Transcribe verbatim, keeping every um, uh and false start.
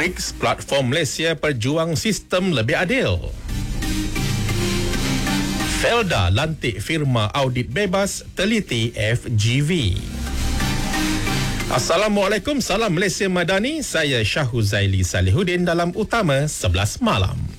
BRICS, platform Malaysia perjuang sistem lebih adil. Felda lantik firma audit bebas teliti F G V. Assalamualaikum, salam Malaysia Madani. Saya Syahuzaili Salihuddin dalam Utama sebelas Malam.